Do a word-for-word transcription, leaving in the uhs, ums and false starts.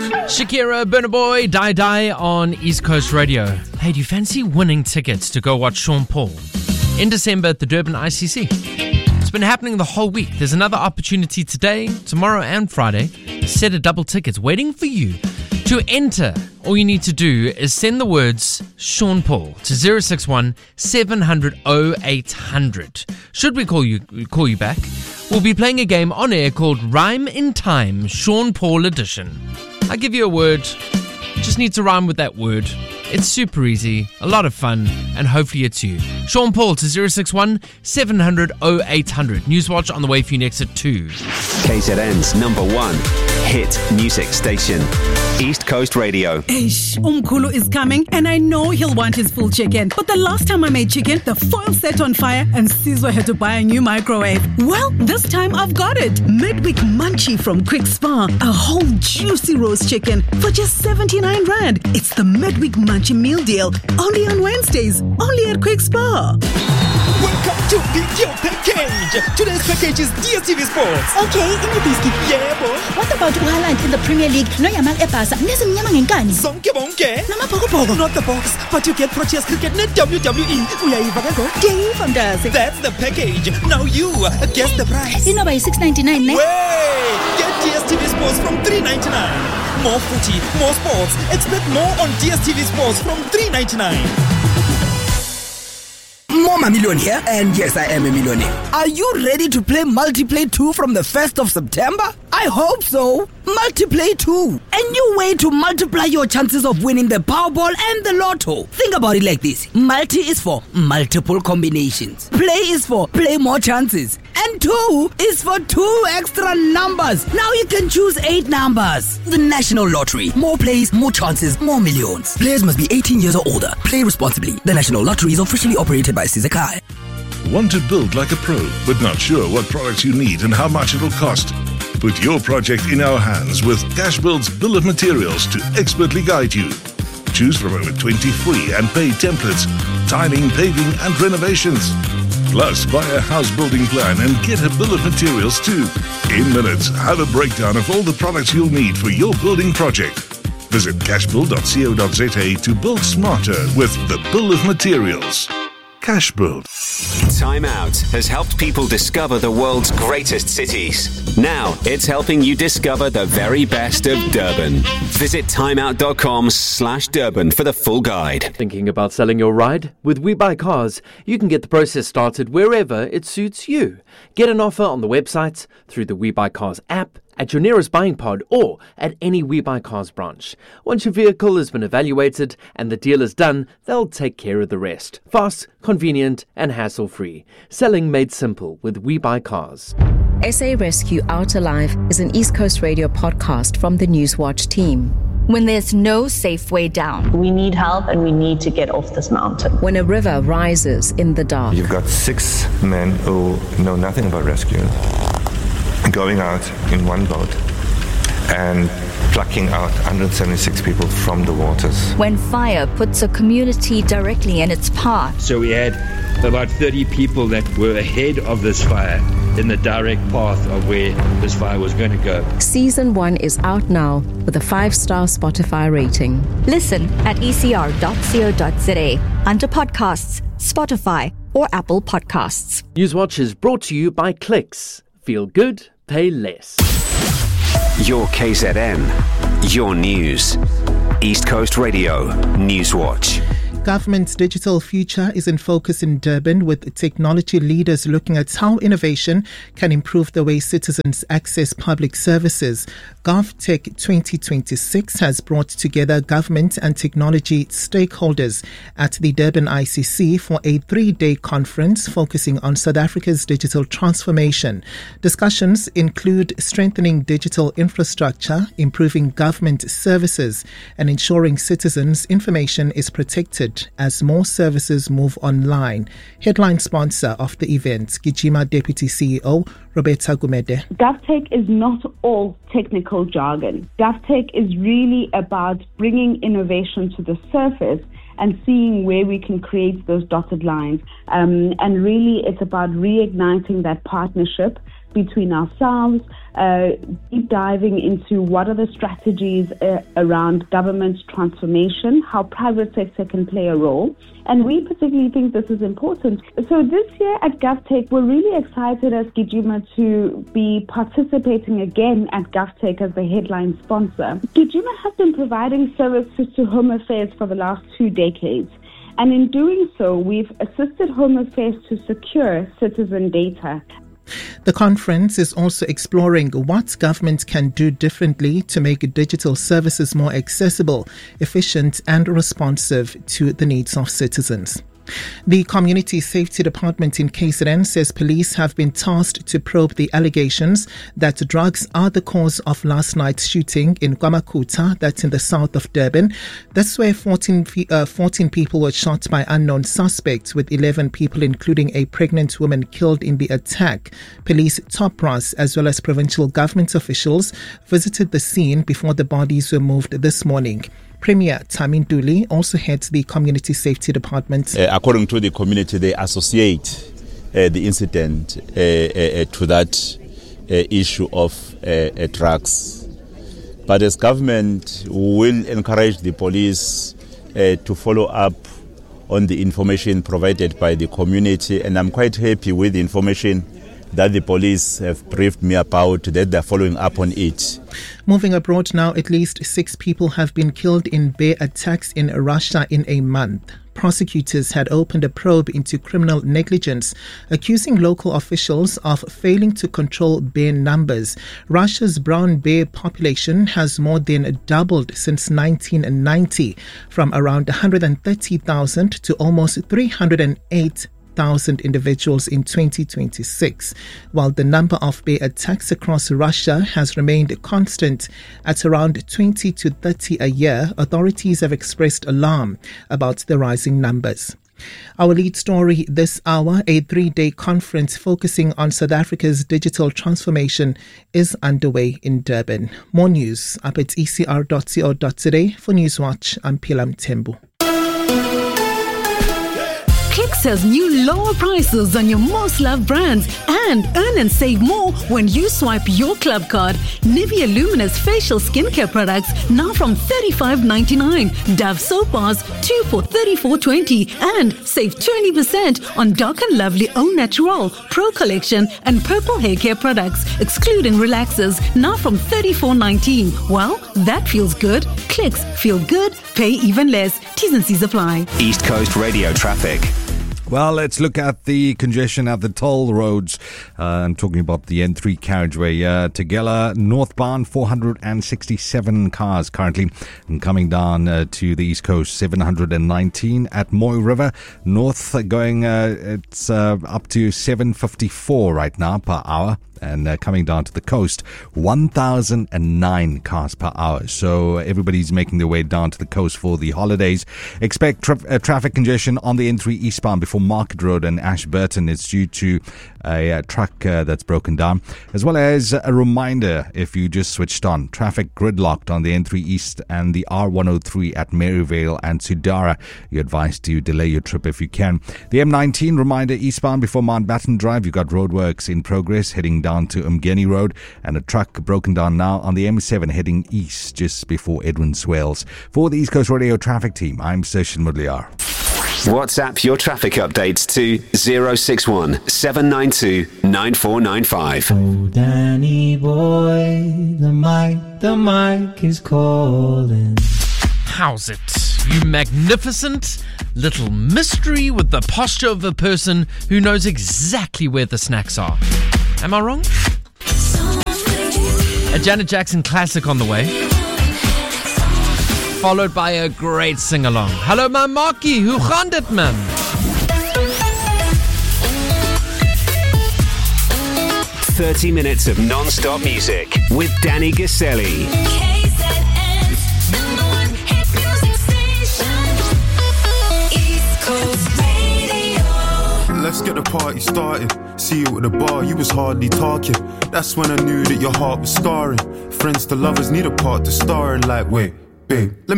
Shakira, Burna Boy, Die Die on East Coast Radio. Hey, do you fancy winning tickets to go watch Sean Paul in December at the Durban I C C? It's been happening the whole week. There's another opportunity today, tomorrow and Friday. A set of double tickets waiting for you. To enter, all you need to do is send the words Sean Paul to zero six one seven hundred oh eight hundred. Should we call you call you back, we'll be playing a game on air called Rhyme in Time Sean Paul Edition. I give you a word, you just need to rhyme with that word. It's super easy, a lot of fun, and hopefully it's you. Sean Paul to zero six one seven hundred oh eight hundred. Newswatch on the way for you next at two. K Z N's number one hit music station, East Coast Radio. Ish, Umkhulu is coming and I know he'll want his full chicken. But the last time I made chicken, the foil set on fire and Sizwe had to buy a new microwave. Well, this time I've got it. Midweek Munchie from Quick Spa. A whole juicy roast chicken for just seventy-nine rand. It's the Midweek Munchie meal deal. Only on Wednesdays. Only at Quick Spa. Welcome to Video Package. Today's package is D S T V Sports. Okay, in the biscuit. Yeah, boy. What about Haaland in the Premier League? No yamal epasa. Nezimnyama ngenkani. Zonke bonke. Namabhokobhoko. Not the box, but you get Proteas Cricket net W W E. Uyayiva ke go? Dave from Dazi. That's the package. Now you guess the price. Inoba six ninety-nine ne? Wait! Get D S T V Sports from three ninety-nine. More footy, more sports. Expect more on D S T V Sports from three ninety-nine. Mama Million here, and yes, I am a millionaire. Are you ready to play Multiplay two from the first of September? I hope so. Multiplay two. A new way to multiply your chances of winning the Powerball and the Lotto. Think about it like this. Multi is for multiple combinations. Play is for play more chances. And two is for two extra numbers. Now you can choose eight numbers. The National Lottery. More plays, more chances, more millions. Players must be eighteen years or older. Play responsibly. The National Lottery is officially operated by Sizakai. Want to build like a pro, but not sure what products you need and how much it'll cost? Put your project in our hands with Cashbuild's Bill of Materials to expertly guide you. Choose from over twenty free and paid templates, tiling, paving and renovations. Plus, buy a house building plan and get a bill of materials too. In minutes, have a breakdown of all the products you'll need for your building project. Visit cashbuild dot co dot za to build smarter with the Bill of Materials. Cashbuild. Time Out has helped people discover the world's greatest cities. Now it's helping you discover the very best of Durban. Visit timeout.com slash Durban for the full guide. Thinking about selling your ride? With We Buy Cars, you can get the process started wherever it suits you. Get an offer on the website, through the We Buy Cars app, at your nearest buying pod, or at any We Buy Cars branch. Once your vehicle has been evaluated and the deal is done, they'll take care of the rest. Fast, convenient and hassle-free. Selling made simple with We Buy Cars. S A Rescue Out Alive is an East Coast Radio podcast from the Newswatch team. When there's no safe way down. We need help and we need to get off this mountain. When a river rises in the dark. You've got six men who know nothing about rescue, going out in one boat and plucking out one hundred seventy-six people from the waters. When fire puts a community directly in its path. So we had about thirty people that were ahead of this fire in the direct path of where this fire was going to go. Season one is out now with a five-star Spotify rating. Listen at e c r dot co dot z a under podcasts, Spotify or Apple Podcasts. Newswatch is brought to you by Clicks. Feel good, pay less. Your K Z N, your news. East Coast Radio, Newswatch. Government's digital future is in focus in Durban, with technology leaders looking at how innovation can improve the way citizens access public services. GovTech twenty twenty-six has brought together government and technology stakeholders at the Durban I C C for a three-day conference focusing on South Africa's digital transformation. Discussions include strengthening digital infrastructure, improving government services, and ensuring citizens' information is protected as more services move online. Headline sponsor of the event, Gijima Deputy C E O, Roberta Gumede. GovTech is not all technical jargon. GovTech is really about bringing innovation to the surface and seeing where we can create those dotted lines. Um, and really, it's about reigniting that partnership between ourselves, uh, deep diving into what are the strategies uh, around government transformation, how private sector can play a role. And we particularly think this is important. So this year at GovTech, we're really excited as Gijima to be participating again at GovTech as the headline sponsor. Gijima has been providing services to Home Affairs for the last two decades. And in doing so, we've assisted Home Affairs to secure citizen data. The conference is also exploring what government can do differently to make digital services more accessible, efficient and responsive to the needs of citizens. The Community Safety Department in K Z N says police have been tasked to probe the allegations that drugs are the cause of last night's shooting in KwaMakhutha, that's in the south of Durban. That's where fourteen, uh, fourteen people were shot by unknown suspects, with eleven people, including a pregnant woman, killed in the attack. Police top brass as well as provincial government officials visited the scene before the bodies were moved this morning. Premier Tamin Duli also heads the Community Safety Department. Uh, according to the community, they associate uh, the incident uh, uh, to that uh, issue of uh, uh, drugs. But as government, we will encourage the police uh, to follow up on the information provided by the community, and I'm quite happy with the information that the police have briefed me about, that they're following up on it. Moving abroad now, at least six people have been killed in bear attacks in Russia in a month. Prosecutors had opened a probe into criminal negligence, accusing local officials of failing to control bear numbers. Russia's brown bear population has more than doubled since nineteen ninety, from around one hundred thirty thousand to almost three hundred eight thousand individuals in twenty twenty-six, while the number of bear attacks across Russia has remained constant at around twenty to thirty a year. Authorities have expressed alarm about the rising numbers. Our lead story this hour: a three-day conference focusing on South Africa's digital transformation is underway in Durban. More news up at e c r dot co dot za. For Newswatch, I'm Pilam Tembu. Clicks has new lower prices on your most loved brands, and earn and save more when you swipe your club card. Nivea Luminous facial skincare products now from thirty-five ninety-nine. Dove soap bars two for thirty-four twenty, and save twenty percent on Dark and Lovely Au Natural Pro Collection and Purple Hair Care products, excluding relaxers, now from thirty-four nineteen. Well, that feels good. Clicks feel good, pay even less. T's and C's apply. East Coast Radio traffic. Well, let's look at the congestion at the toll roads. Uh, I'm talking about the N three carriageway. Uh, Tegela northbound, four hundred sixty-seven cars currently. And coming down uh, to the East Coast, seven hundred nineteen. At Moy River, north uh, going, uh, it's uh, up to seven fifty-four right now per hour. And uh, coming down to the coast, one thousand nine cars per hour. So everybody's making their way down to the coast for the holidays. Expect tra- uh, traffic congestion on the N three eastbound before Market Road and Ashburton. It's due to a, a truck uh, that's broken down. As well as a reminder, if you just switched on, traffic gridlocked on the N three East and the R one oh three at Maryvale and Sudara. You're advised to delay your trip if you can. The M nineteen, reminder, eastbound before Mountbatten Drive. You've got roadworks in progress heading down to Umgeni Road, and a truck broken down now on the M seven heading east just before Edwin Swales. For the East Coast Radio traffic team, I'm Session Mudliar. WhatsApp your traffic updates to zero six one seven nine two nine four nine five. Oh, Danny boy, the mic, the mic is calling. How's it, you magnificent little mystery with the posture of a person who knows exactly where the snacks are? Am I wrong? A Janet Jackson classic on the way, followed by a great sing-along. Hello, my Markie, hoe gaan dit, man? thirty minutes of non-stop music with Danny Gaselli. Let's get the party started. See you at the bar, you was hardly talking. That's when I knew that your heart was scarring. Friends to lovers need a part to star in. Like, wait, babe, let me